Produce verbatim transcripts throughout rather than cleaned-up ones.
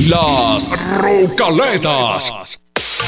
Las Rucaletas.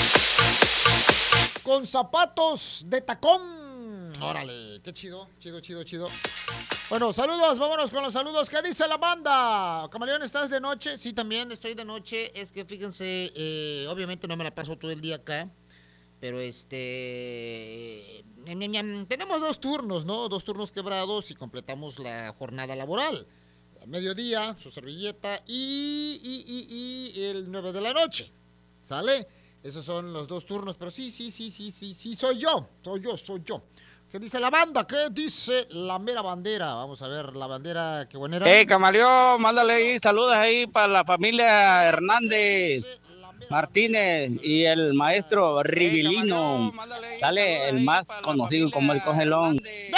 Con zapatos de tacón. Órale, qué chido, chido, chido, chido. Bueno, saludos, vámonos con los saludos. ¿Qué dice la banda? Camaleón, ¿estás de noche? Sí, también estoy de noche. Es que fíjense, eh, obviamente no me la paso todo el día acá. Pero este... ñam, ñam, ñam, tenemos dos turnos, ¿no? Dos turnos quebrados y completamos la jornada laboral. A mediodía, su servilleta y, y, y, y el nueve de la noche. ¿Sale? Esos son los dos turnos, pero sí, sí, sí, sí, sí, sí, soy yo. Soy yo, soy yo. ¿Qué dice la banda? ¿Qué dice la mera bandera? Vamos a ver, la bandera, qué buena era. Hey, Camaleón, mándale ahí saludos ahí para la familia Hernández Martínez y el maestro Rivilino. Sale el más conocido como el Cogelón. ¿Qué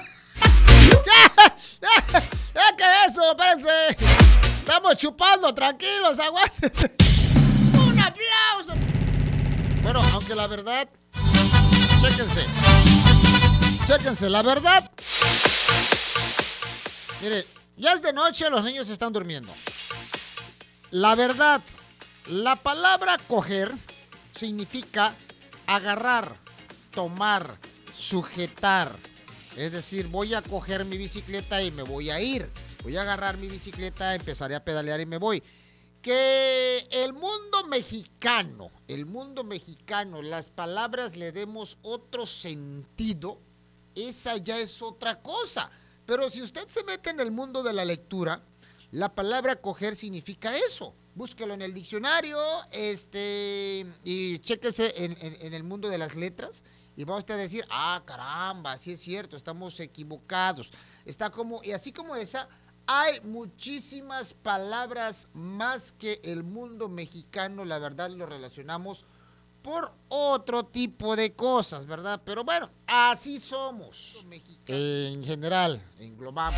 es eso? Espérense. Estamos chupando, tranquilos, aguántense. Un aplauso. Bueno, aunque la verdad, chéquense. Chéquense, la verdad. Mire, ya es de noche, los niños están durmiendo. La verdad, la palabra coger significa agarrar, tomar, sujetar. Es decir, voy a coger mi bicicleta y me voy a ir. Voy a agarrar mi bicicleta, empezaré a pedalear y me voy. Que el mundo mexicano, el mundo mexicano, las palabras le demos otro sentido, esa ya es otra cosa. Pero si usted se mete en el mundo de la lectura, la palabra coger significa eso. Búsquelo en el diccionario, este, y chéquese en, en, en el mundo de las letras. Y va usted a decir, ah, caramba, sí es cierto, estamos equivocados. Está como, y así como esa, hay muchísimas palabras más que el mundo mexicano, la verdad, lo relacionamos por otro tipo de cosas, ¿verdad? Pero bueno, así somos. En general, englobamos.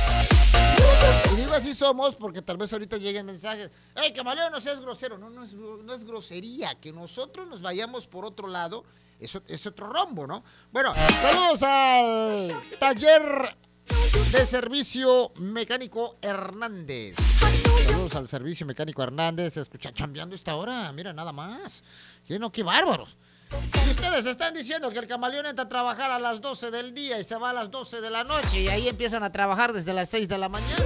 Y digo así somos porque tal vez ahorita lleguen mensajes. ¡Ey, Camaleón, no seas grosero! No, no es, no es grosería. Que nosotros nos vayamos por otro lado es, es otro rombo, ¿no? Bueno, saludos al taller de servicio mecánico Hernández. Saludos al servicio mecánico Hernández. Escuchan chambeando esta hora. Mira, nada más. ¿Qué, no, qué bárbaros? Y ustedes están diciendo que el Camaleón entra a trabajar a las doce del día y se va a las doce de la noche y ahí empiezan a trabajar desde las seis de la mañana.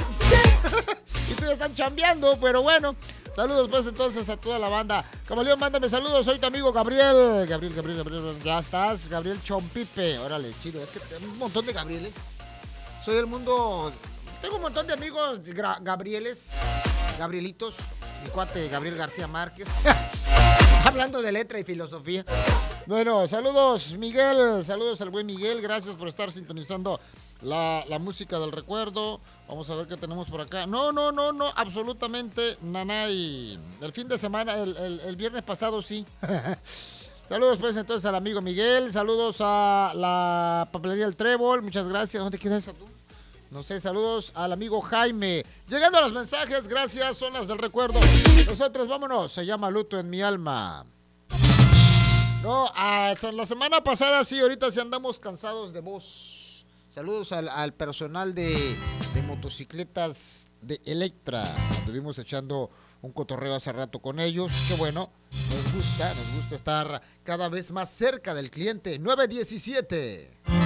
Y ustedes están chambeando, pero bueno. Saludos pues entonces a toda la banda. Camaleón, mándame saludos. Soy tu amigo Gabriel. Gabriel, Gabriel, Gabriel. Ya estás. Gabriel Chompipe. Órale, chido. Es que tengo un montón de Gabrieles. Soy del mundo... Tengo un montón de amigos Gra- Gabrieles. Gabrielitos. Mi cuate Gabriel García Márquez. Hablando de letra y filosofía. Bueno, saludos Miguel, saludos al buen Miguel, gracias por estar sintonizando la, la música del recuerdo. Vamos a ver qué tenemos por acá. No, no, no, no, absolutamente nanay. El fin de semana, el, el, el viernes pasado sí. Saludos pues entonces al amigo Miguel, saludos a la papelería El Trébol, muchas gracias. ¿Dónde queda eso tú? No sé, saludos al amigo Jaime. Llegando a los mensajes, gracias, son las del recuerdo. Nosotros vámonos, se llama Luto en mi alma. No, ah, la semana pasada sí, ahorita sí andamos cansados de voz. Saludos al, al personal de, de motocicletas de Electra. Estuvimos echando un cotorreo hace rato con ellos. Qué bueno, nos gusta, nos gusta estar cada vez más cerca del cliente. nueve diecisiete.